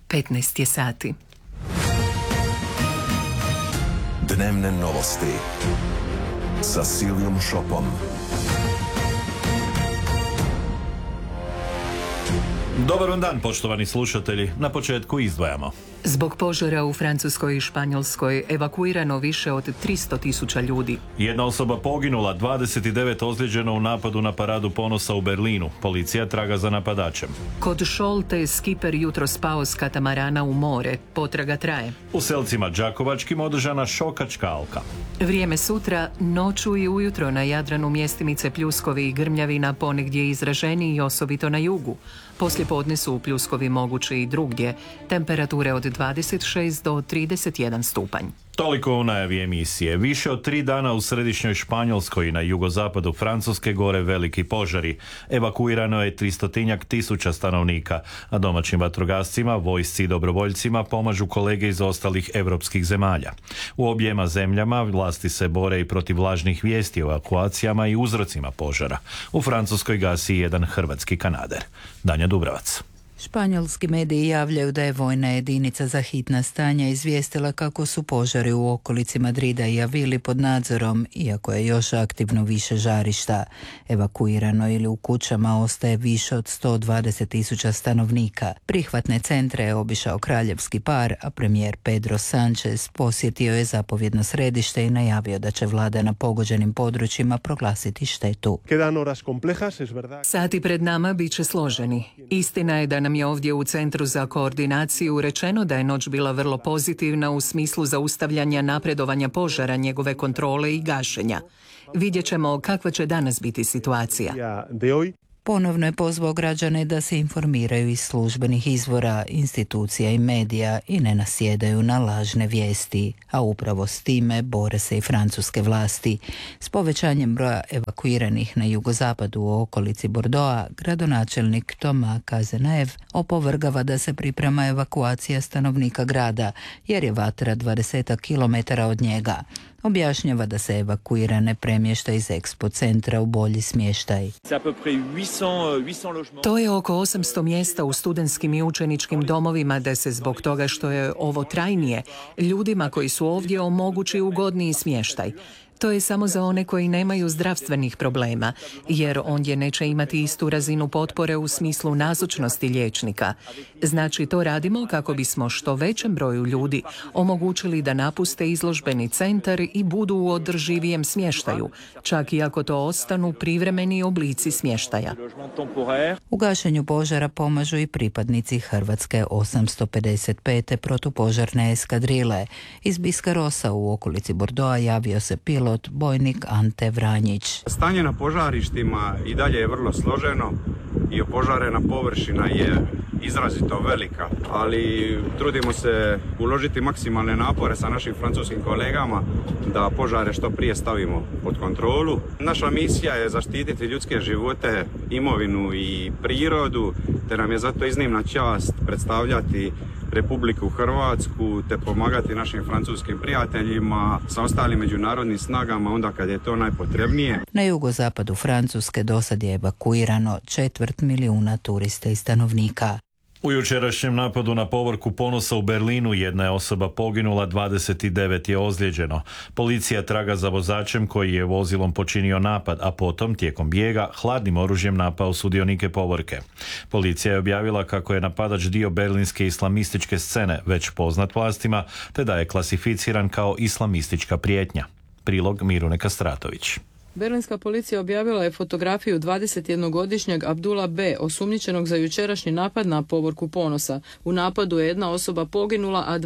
15 je sati. Dnevne novosti sa Silvijom Šopom. Dobar vam dan, poštovani slušatelji. Na početku izdvajamo. Zbog požara u Francuskoj i Španjolskoj evakuirano više od 300.000 ljudi. Jedna osoba poginula, 29 ozlijeđeno u napadu na paradu ponosa u Berlinu. Policija traga za napadačem. Kod Šolte skiper jutro spao s katamarana u more. Potraga traje. U Selcima Đakovačkim održana šokačka alka. Vrijeme sutra, noću i ujutro na Jadranu mjestimice pljuskovi i grmljavina, ponegdje izraženiji i osobito na jugu. Poslijepodne su pljuskovi mogući i drugdje. Temperature od 26 do 31 stupanj. Toliko u najavi emisije. Više od 3 dana u središnjoj Španjolskoj i na jugozapadu Francuske gore veliki požari. Evakuirano je 300.000 stanovnika, a domaćim vatrogascima, vojsci i dobrovoljcima pomažu kolege iz ostalih europskih zemalja. U objema zemljama vlasti se bore i protiv lažnih vijesti o evakuacijama i uzrocima požara. U Francuskoj gasi jedan hrvatski kanader. Danja Dubravac. Španjolski mediji javljaju da je vojna jedinica za hitna stanja izvijestila kako su požari u okolici Madrida i Avili pod nadzorom, iako je još aktivno više žarišta. Evakuirano ili u kućama ostaje više od 120.000 stanovnika. Prihvatne centre je obišao kraljevski par, a premijer Pedro Sánchez posjetio je zapovjedno središte i najavio da će vlada na pogođenim područjima proglasiti štetu. Sati pred nama bit će složeni. Istina je da nam je ovdje u Centru za koordinaciju rečeno da je noć bila vrlo pozitivna u smislu zaustavljanja napredovanja požara, njegove kontrole i gašenja. Vidjet ćemo kakva će danas biti situacija. Ponovno je pozvao građane da se informiraju iz službenih izvora, institucija i medija i ne nasjedaju na lažne vijesti, a upravo s time bore se i francuske vlasti. S povećanjem broja evakuiranih na jugozapadu u okolici Bordeauxa, gradonačelnik Thomas Cazeneuve opovrgava da se priprema evakuacija stanovnika grada, jer je vatra 20 kilometara od njega. Objašnjava da se evakuirane premješta iz Expo centra u bolji smještaj. To je oko 800 mjesta u studentskim i učeničkim domovima, da se zbog toga što je ovo trajnije, ljudima koji su ovdje omogući ugodniji smještaj. To je samo za one koji nemaju zdravstvenih problema, jer ondje neće imati istu razinu potpore u smislu nazočnosti liječnika. Znači, to radimo kako bismo što većem broju ljudi omogućili da napuste izložbeni centar i budu u održivijem smještaju, čak i ako to ostanu privremeni oblici smještaja. U gašenju požara pomažu i pripadnici Hrvatske 855. protupožarne eskadrile. Iz Biskarosa u okolici Bordeauxa javio se pilot bojnik Ante Vranjić. Stanje na požarištima i dalje je vrlo složeno i opožarena površina je izrazito velika, ali trudimo se uložiti maksimalne napore sa našim francuskim kolegama da požare što prije stavimo pod kontrolu. Naša misija je zaštititi ljudske živote, imovinu i prirodu, te nam je zato iznimna čast predstavljati Republiku Hrvatsku te pomagati našim francuskim prijateljima sa ostalim međunarodnim snagama onda kad je to najpotrebnije. Na jugozapadu Francuske dosad je evakuirano 250.000 turista i stanovnika. U jučerašnjem napadu na povorku ponosa u Berlinu jedna je osoba poginula, 29 je ozlijeđeno. Policija traga za vozačem koji je vozilom počinio napad, a potom tijekom bijega hladnim oružjem napao sudionike povorke. Policija je objavila kako je napadač dio berlinske islamističke scene, već poznat vlastima, te da je klasificiran kao islamistička prijetnja. Prilog Mirune Kastratović. Berlinska policija objavila je fotografiju 21-godišnjeg Abdula B., osumnjičenog za jučerašnji napad na povorku ponosa. U napadu je jedna osoba poginula, a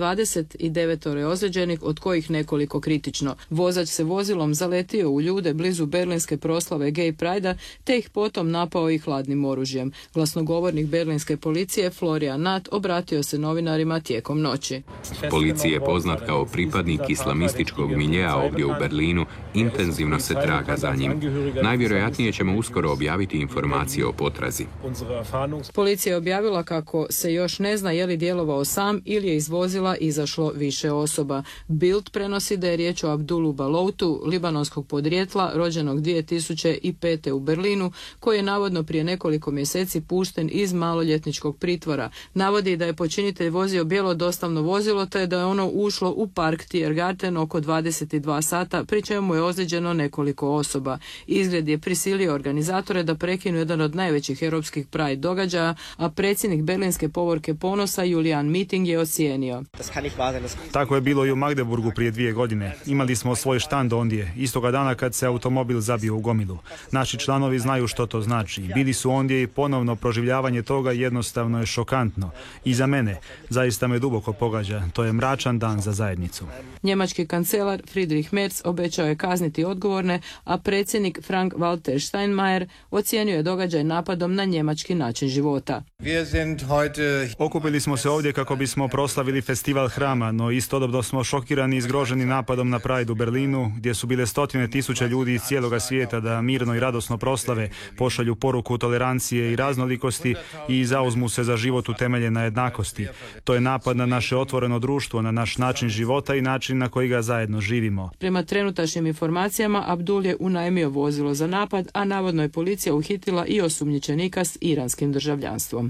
29 je ozlijeđenih, od kojih nekoliko kritično. Vozač se vozilom zaletio u ljude blizu berlinske proslave Gay Pride-a, te ih potom napao i hladnim oružjem. Glasnogovornik berlinske policije Florian Nat obratio se novinarima tijekom noći. Policija je poznat kao pripadnik islamističkog miljea ovdje u Berlinu, intenzivno se traga traganja za njim. Najvjerojatnije ćemo uskoro objaviti informacije o potrazi. Policija je objavila kako se još ne zna je li djelovao sam ili je iz vozila izašlo više osoba. Bild prenosi da je riječ o Abdulu Baloutu, libanonskog podrijetla, rođenog 2005. u Berlinu, koji je navodno prije nekoliko mjeseci pušten iz maloljetničkog pritvora. Navodi da je počinitelj vozio bijelo dostavno vozilo te da je ono ušlo u park Tiergarten oko 22 sata, pri čemu je ozlijeđeno nekoliko osoba. Izgled je prisilio organizatore da prekinu jedan od najvećih europskih Pride događaja, a predsjednik berlinske povorke Ponosa Julian Meeting je ocijenio. Tako je bilo i u Magdeburgu prije 2 godine. Imali smo svoj štand ondje, istoga dana kad se automobil zabio u gomilu. Naši članovi znaju što to znači. Bili su ondje i ponovno proživljavanje toga jednostavno je šokantno. I za mene, zaista me duboko pogađa. To je mračan dan za zajednicu. Njemački kancelar Friedrich Merz obećao je kazniti odgovorne, a predsjednik Frank-Walter Steinmeier ocijenio je događaj napadom na njemački način života. Okupili smo se ovdje kako bismo proslavili festival hrama, no istodobno smo šokirani i zgroženi napadom na Pride u Berlinu, gdje su bile 100.000 ljudi iz cijeloga svijeta da mirno i radosno proslave, pošalju poruku tolerancije i raznolikosti i zauzmu se za život utemeljen na jednakosti. To je napad na naše otvoreno društvo, na naš način života i način na koji ga zajedno živimo. Prema trenutačnim informacijama, Abdul je unajmio vozilo za napad, a navodno je policija uhitila i osumnjičenika s iranskim državljanstvom.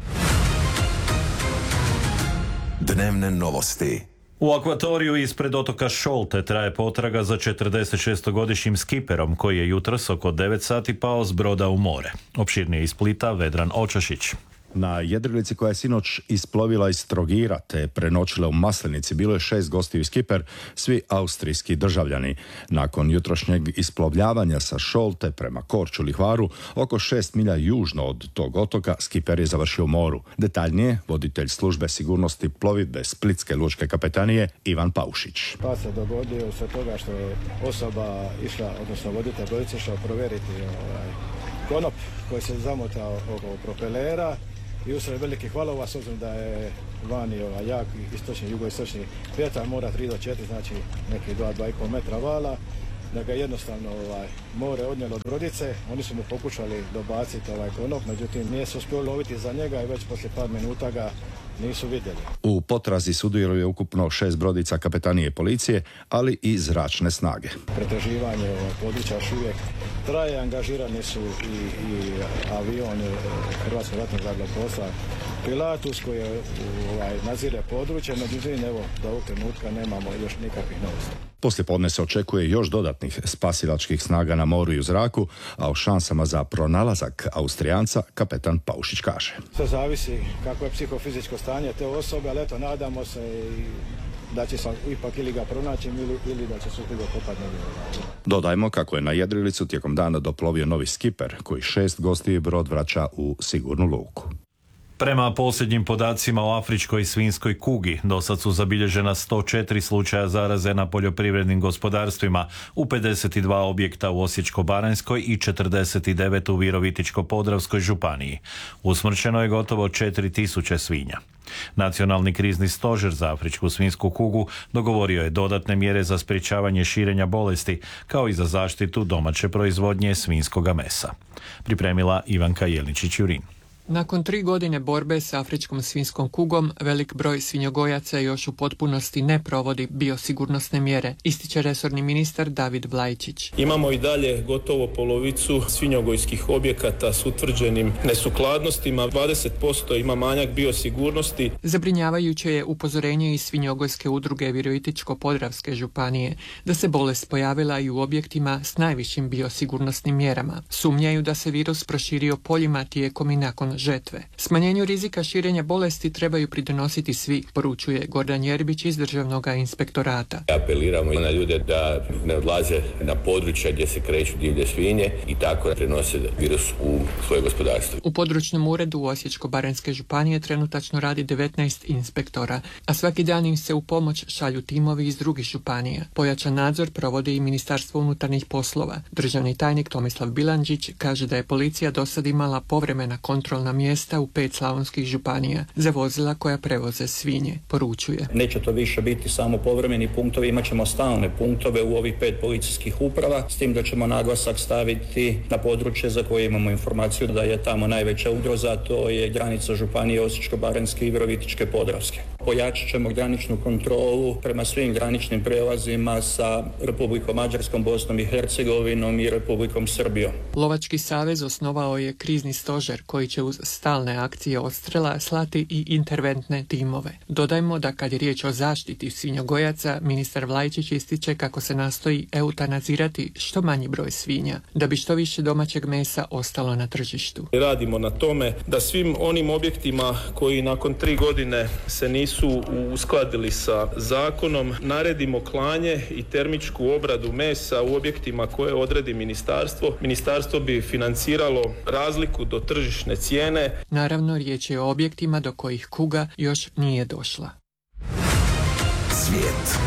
Dnevne novosti. U akvatoriju ispred otoka Šolte traje potraga za 46-godišnjim skiperom koji je jutros oko 9 sati pao s broda u more. Opširnije iz Splita Vedran Očašić. Na jedrilici koja je sinoć isplovila iz Trogira te prenoćila u Maslenici bilo je 6 gostiju i skiper, svi austrijski državljani. Nakon jutrošnjeg isplovljavanja sa Šolte prema Korčuli Hvaru, oko 6 milja južno od tog otoka, skiper je završio u moru. Detaljnije, voditelj službe sigurnosti plovidbe Splitske lučke kapetanije Ivan Paušić. Pa se dogodio sve toga što je osoba išla, odnosno voditelj brodice išao provjeriti konop koji se zamotao oko propelera i usred velikih valova, s obzirom da je vani jak istočni, jugoistočni vjetar, mora 3 do 4, znači neki 2,5 metra vala, da ga jednostavno more odnijelo od brodice. Oni su mu pokušali dobaciti konop, međutim nije se uspio loviti za njega i već poslije par minuta ga nisu vidjeli. U potrazi sudjeluje ukupno 6 brodica kapetanije policije, ali i zračne snage. Pretraživanje područja još uvijek traje, angažirani su i avion Hrvatskog ratnog zrakoplovstva Pilatus koji nadzire područje, međutim evo do ovog trenutka nemamo još nikakvih novosti. Poslijepodne se očekuje još dodatnih spasilačkih snaga na moru i u zraku, a o šansama za pronalazak Austrijanca kapetan Paušić kaže. Sve zavisi kako je psihofizičko stanje te osobe, ali eto nadamo se da će se ipak ili ga pronaći ili da će se uspjeti kopati negdje. Dodajmo kako je na jedrilicu tijekom dana doplovio novi skiper koji 6 gostiju brod vraća u sigurnu luku. Prema posljednjim podacima o afričkoj svinjskoj kugi, dosad su zabilježena 104 slučaja zaraze na poljoprivrednim gospodarstvima u 52 objekta u Osječko-baranjskoj i 49 u Virovitičko-podravskoj županiji. Usmrćeno je gotovo 4000 svinja. Nacionalni krizni stožer za afričku svinjsku kugu dogovorio je dodatne mjere za sprječavanje širenja bolesti, kao i za zaštitu domaće proizvodnje svinjskoga mesa. Pripremila Ivanka Jelničić-Jurin. Nakon 3 godine borbe s afričkom svinjskom kugom, velik broj svinjogojaca još u potpunosti ne provodi biosigurnosne mjere, ističe resorni ministar David Vlajčić. Imamo i dalje gotovo polovicu svinjogojskih objekata s utvrđenim nesukladnostima, 20% ima manjak biosigurnosti. Zabrinjavajuće je upozorenje iz svinjogojske udruge Virovitičko-podravske županije da se bolest pojavila i u objektima s najvišim biosigurnosnim mjerama. Sumnjaju da se virus proširio poljima tijekom i nakon žetve. Smanjenju rizika širenja bolesti trebaju pridonositi svi, poručuje Gordan Jerbić iz Državnog inspektorata. Apeliramo na ljude da ne odlaze na područja gdje se kreću divlje svinje i tako prenose virus u svoje gospodarstvo. U područnom uredu Osječko-baranjske županije trenutačno radi 19 inspektora, a svaki dan im se u pomoć šalju timovi iz drugih županija. Pojačan nadzor provodi i Ministarstvo unutarnjih poslova. Državni tajnik Tomislav Bilandžić kaže da je policija dosad imala povremena kontrolna kontrolna mjesta u 5 slavonskih županija za vozila koja prevoze svinje, poručuje. Neće to više biti samo povremeni punktovi, imat ćemo stalne punktove u ovih 5 policijskih uprava, s tim da ćemo naglasak staviti na područje za koje imamo informaciju da je tamo najveća ugroza, to je granica županije Osječko-baranjske i Virovitičke-podravske. Pojačat ćemo graničnu kontrolu prema svim graničnim prijelazima sa Republikom Mađarskom, Bosnom i Hercegovinom i Republikom Srbijom. Lovački savez osnovao je krizni stožer koji će uz stalne akcije odstrela slati i interventne timove. Dodajmo da kad je riječ o zaštiti svinjogojaca, ministar Vlajčić ističe kako se nastoji eutanazirati što manji broj svinja, da bi što više domaćeg mesa ostalo na tržištu. Radimo na tome da svim onim objektima koji nakon 3 godine se nisu uskladili sa zakonom, naredimo klanje i termičku obradu mesa u objektima koje odredi ministarstvo. Ministarstvo bi financiralo razliku do tržišne cijene. Naravno, riječ je o objektima do kojih kuga još nije došla. Svijet.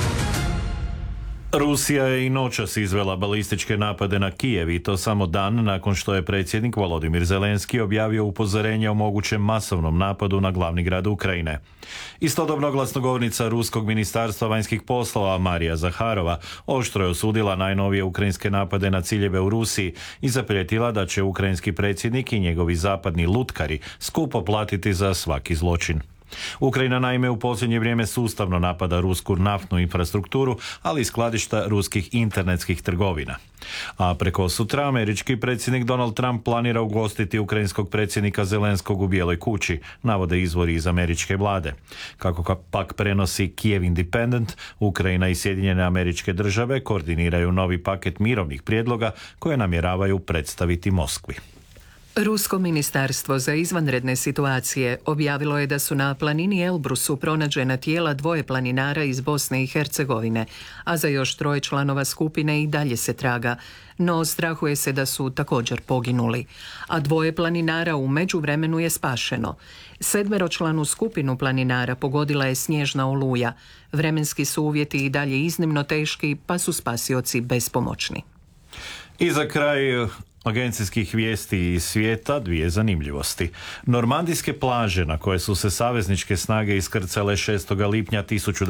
Rusija je i noćas izvela balističke napade na Kijev i to samo dan nakon što je predsjednik Volodimir Zelenski objavio upozorenje o mogućem masovnom napadu na glavni grad Ukrajine. Istodobno glasnogovornica Ruskog ministarstva vanjskih poslova Marija Zaharova oštro je osudila najnovije ukrajinske napade na ciljeve u Rusiji i zaprijetila da će ukrajinski predsjednik i njegovi zapadni lutkari skupo platiti za svaki zločin. Ukrajina naime u posljednje vrijeme sustavno napada rusku naftnu infrastrukturu, ali i skladišta ruskih internetskih trgovina. A preko sutra američki predsjednik Donald Trump planira ugostiti ukrajinskog predsjednika Zelenskog u Bijeloj kući, navode izvori iz američke vlade. Kako pak prenosi Kiev Independent, Ukrajina i Sjedinjene Američke Države koordiniraju novi paket mirovnih prijedloga koje namjeravaju predstaviti Moskvi. Rusko ministarstvo za izvanredne situacije objavilo je da su na planini Elbrusu pronađena tijela 2 planinara iz Bosne i Hercegovine, a za još 3 članova skupine i dalje se traga, no strahuje se da su također poginuli, a 2 planinara u međuvremenu je spašeno. 7-članu skupinu planinara pogodila je snježna oluja. Vremenski su uvjeti i dalje iznimno teški, pa su spasioci bespomoćni. I za kraj agencijskih vijesti iz svijeta 2 zanimljivosti. Normandijske plaže na koje su se savezničke snage iskrcale 6. lipnja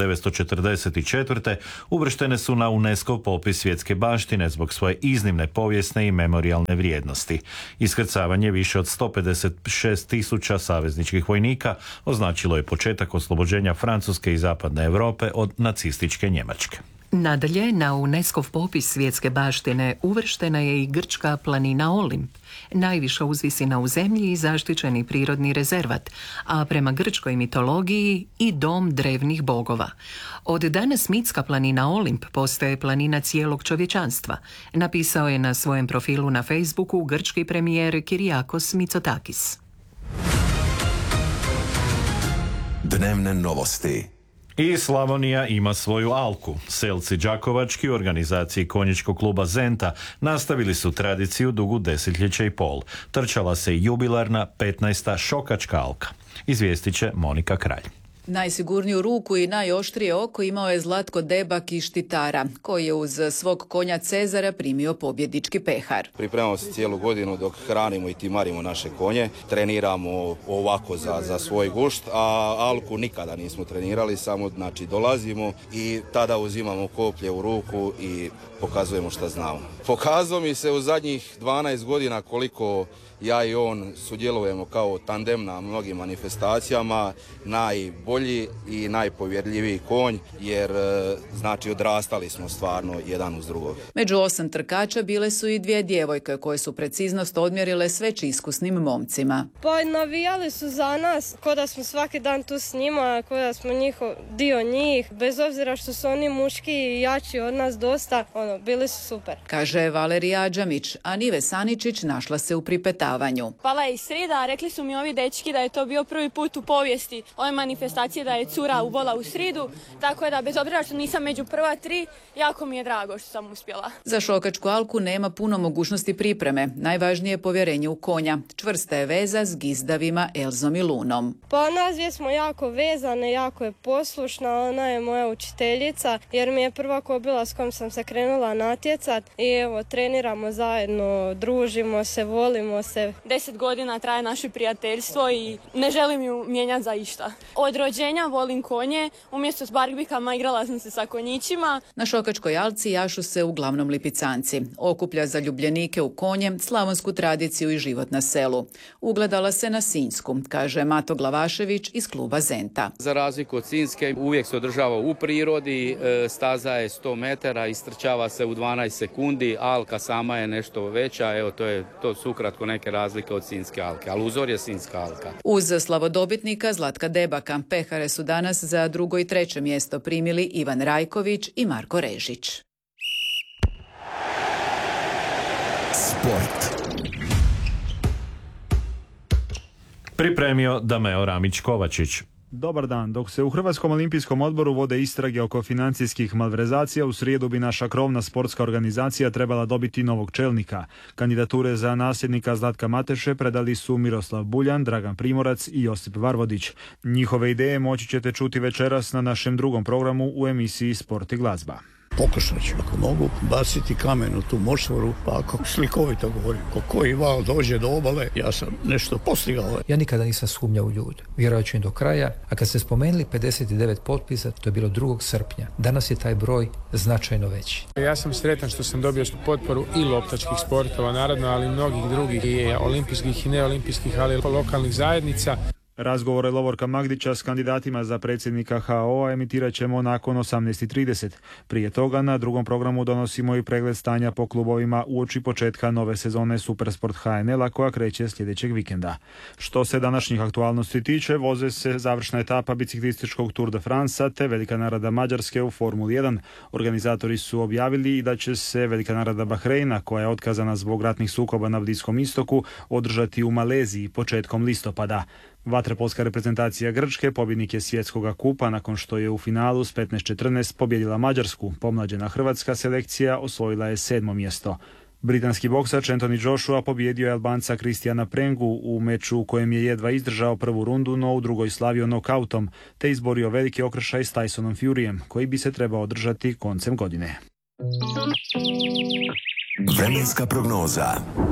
1944. uvrštene su na UNESCO popis svjetske baštine zbog svoje iznimne povijesne i memorijalne vrijednosti. Iskrcavanje više od 156.000 savezničkih vojnika označilo je početak oslobođenja Francuske i zapadne Europe od nacističke Njemačke. Nadalje, na UNESCO popis svjetske baštine uvrštena je i grčka planina Olimp, najviša uzvisina u zemlji i zaštićeni prirodni rezervat, a prema grčkoj mitologiji i dom drevnih bogova. Od danas mitska planina Olimp postaje planina cijelog čovječanstva, napisao je na svojem profilu na Facebooku grčki premijer Kyriakos Mitsotakis. Dnevne novosti. I Slavonija ima svoju alku. Selci đakovački u organizaciji konjičkog kluba Zenta nastavili su tradiciju dugu 10 desetljeća i pol. Trčala se i jubilarna 15. šokačka alka. Izvijestit će Monika Kralj. Najsigurniju ruku i najoštrije oko imao je Zlatko Debak iz Štitara, koji je uz svog konja Cezara primio pobjednički pehar. Pripremamo se cijelu godinu dok hranimo i timarimo naše konje. Treniramo ovako za svoj gušt, a alku nikada nismo trenirali, samo dolazimo i tada uzimamo koplje u ruku i pokazujemo šta znamo. Pokazao mi se u zadnjih 12 godina koliko ja i on sudjelujemo kao tandem na mnogim manifestacijama, najbolji i najpovjerljiviji konj, jer odrastali smo stvarno jedan uz drugog. Među 8 trkača bile su i 2 djevojke koje su preciznost odmjerile s već iskusnim momcima. Pa navijali su za nas, ko da smo svaki dan tu s njima, ko da smo dio njih, bez obzira što su oni muški i jači od nas dosta, bili su super. Kaže Valerija Adžamić, a Nive Saničić našla se u pripetavanju. Pala je i sreda, rekli su mi ovi dečki da je to bio prvi put u povijesti ove manifestacije konstatacije da je cura ubola u sridu, tako da bez obzira što nisam među prva 3, jako mi je drago što sam uspjela. Za šokačku Alku nema puno mogućnosti pripreme. Najvažnije je povjerenje u konja. Čvrsta je veza s gizdavima Elzom i Lunom. Pa nas dvije smo jako vezane, jako je poslušna, ona je moja učiteljica jer mi je prva kobila s kojom sam se krenula natjecat i evo treniramo zajedno, družimo se, volimo se. 10 godina traje naše prijateljstvo i ne želim ju mijenjati za išta. Od rođenja volim konje, umjesto s barbikama igrala sam se sa konjićima. Na šokačkoj Alci jašu se uglavnom Lipicanci. Okuplja zaljubljenike u konje, slavonsku tradiciju i život na selu. Ugledala se na Sinjsku, kaže Mato Glavašević iz kluba Zenta. Za razliku od Sinjske uvijek se održava u prirodi, staza je 100 metara, istrčava se u 12 sekundi, Alka sama je nešto veća, evo to su ukratko neke razlike od Sinjske Alke, ali uzor je Sinjska Alka. Uz slavodobitnika Zlatka Debaka, pehare su danas za 2. i 3. mjesto primili Ivan Rajković i Marko Režić. Sport. Pripremio Dameo Ramić-Kovačić. Dobar dan. Dok se u Hrvatskom olimpijskom odboru vode istrage oko financijskih malverzacija, u srijedu bi naša krovna sportska organizacija trebala dobiti novog čelnika. Kandidature za nasljednika Zlatka Mateše predali su Miroslav Buljan, Dragan Primorac i Josip Varvodić. Njihove ideje moći ćete čuti večeras na našem drugom programu u emisiji Sport i glazba. Pokušat ću, ako mogu, baciti kamen u tu močvaru, pa ako slikovito govorim, ko koji val dođe do obale, ja sam nešto postigao. Ja nikada nisam sumnjao u ljude, vjerovat ću im do kraja, a kad ste spomenuli 59 potpisa, to je bilo 2. srpnja. Danas je taj broj značajno veći. Ja sam sretan što sam dobio potporu i loptačkih sportova, naravno, ali i mnogih drugih, i olimpijskih i neolimpijskih, ali i lokalnih zajednica. Razgovore Lovorka Magdića s kandidatima za predsjednika HO-a emitirat ćemo nakon 18:30. Prije toga na drugom programu donosimo i pregled stanja po klubovima uoči početka nove sezone Supersport HNL-a koja kreće sljedećeg vikenda. Što se današnjih aktualnosti tiče, voze se završna etapa biciklističkog Tour de France te Velika nagrada Mađarske u Formuli 1. Organizatori su objavili i da će se Velika nagrada Bahreina, koja je otkazana zbog ratnih sukoba na Bliskom istoku, održati u Maleziji početkom listopada. Vaterpolska reprezentacija Grčke pobjednik je svjetskog kupa nakon što je u finalu s 15:14 pobjedila Mađarsku. Pomlađena hrvatska selekcija osvojila je 7. mjesto. Britanski boksač Anthony Joshua pobjedio je Albanca Kristijana Prengu u meču u kojem je jedva izdržao prvu rundu, no u drugoj slavio nokautom, te izborio veliki okršaj s Tysonom Furyjem, koji bi se trebao održati koncem godine. Vremenska prognoza.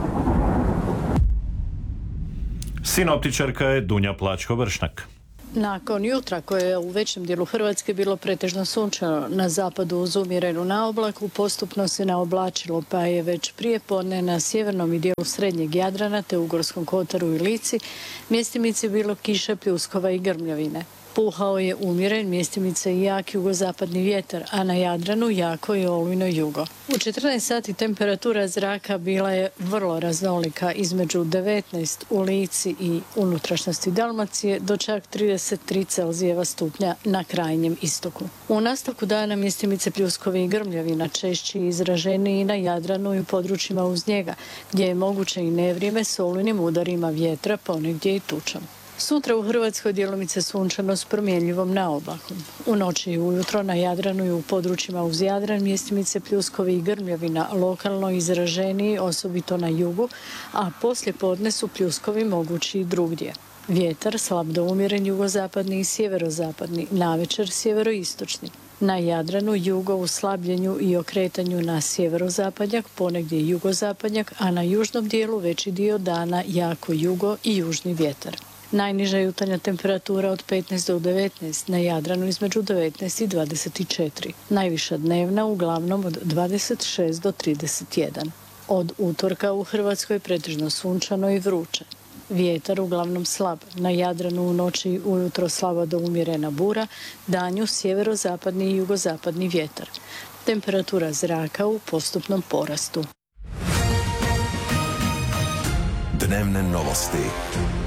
Sinoptičarka je Dunja Plačko-Vršnak. Nakon jutra koje je u većem dijelu Hrvatske bilo pretežno sunčano, na zapadu uz umjerenu naoblaku postupno se naoblačilo, pa je već prije podne na sjevernom i dijelu srednjeg Jadrana te u Gorskom kotaru i Lici mjestimice bilo kiše, pljuskova i grmljavine. Puhao je umjeren, mjestimice i jak jugozapadni vjetar, a na Jadranu jako i olujno jugo. U 14 sati temperatura zraka bila je vrlo raznolika, između 19 u Lici i unutrašnjosti Dalmacije do čak 33 Celzijeva stupnja na krajnjem istoku. U nastavku dana mjestimice pljuskovi i grmljavina češći i izraženiji na Jadranu i u područjima uz njega, gdje je moguće i nevrijeme s olujnim udarima vjetra, ponegdje i tučom. Sutra u Hrvatskoj djelomice sunčano s promjenljivom naoblakom. U noći i ujutro na Jadranu i u područjima uz Jadran mjestimice pljuskovi i grmljavina lokalno izraženiji, osobito na jugu, a poslije podne su pljuskovi mogući i drugdje. Vjetar slab do umjeren jugozapadni i sjeverozapadni, navečer sjeveroistočni. Na Jadranu jugo u slabljenju i okretanju na sjeverozapadnjak, ponegdje jugozapadnjak, a na južnom dijelu veći dio dana jako jugo i južni vjetar. Najniža jutarnja temperatura od 15 do 19, na Jadranu između 19 i 24. Najviša dnevna uglavnom od 26 do 31. Od utorka u Hrvatskoj pretežno sunčano i vruće. Vjetar uglavnom slab, na Jadranu u noći i ujutro slaba do umjerena bura, danju sjeverozapadni i jugozapadni vjetar. Temperatura zraka u postupnom porastu. Dnevne novosti.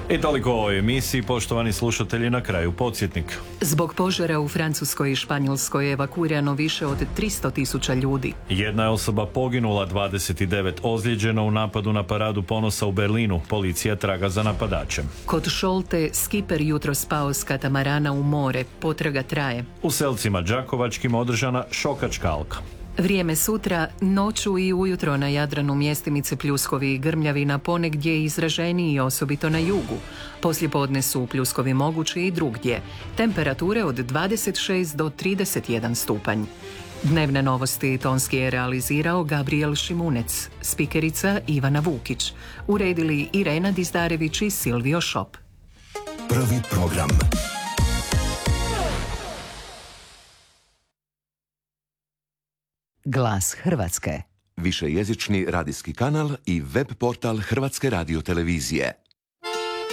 I toliko o ovoj emisiji, poštovani slušatelji, na kraju podsjetnik. Zbog požara u Francuskoj i Španjolskoj je evakuirano više od 300.000 ljudi. Jedna je osoba poginula, 29 ozlijeđeno u napadu na paradu ponosa u Berlinu. Policija traga za napadačem. Kod Šolte skiper jutro spao s katamarana u more. Potraga traje. U Selcima Đakovačkim održana šokačka alka. Vrijeme sutra, noću i ujutro na Jadranu mjestimice pljuskovi i grmljavi, ponegdje izraženiji, osobito na jugu. Poslijepodne su pljuskovi mogući i drugdje. Temperature od 26 do 31 stupanj. Dnevne novosti tonski je realizirao Gabriel Šimunec, spikerica Ivana Vukić. Uredili Irena Dizdarević i Silvio Šop. Prvi program. Glas Hrvatske. Višejezični radijski kanal i web portal Hrvatske radiotelevizije.